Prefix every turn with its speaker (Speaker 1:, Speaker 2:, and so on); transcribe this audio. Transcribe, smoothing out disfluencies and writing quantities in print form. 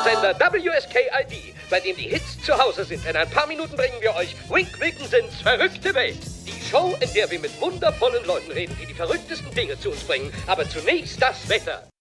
Speaker 1: Sender WSKID, bei dem die Hits zu Hause sind. In ein paar Minuten bringen wir euch Wink Wilkinsons verrückte Welt. Die Show, in der wir mit wundervollen Leuten reden, die die verrücktesten Dinge zu uns bringen. Aber zunächst das Wetter.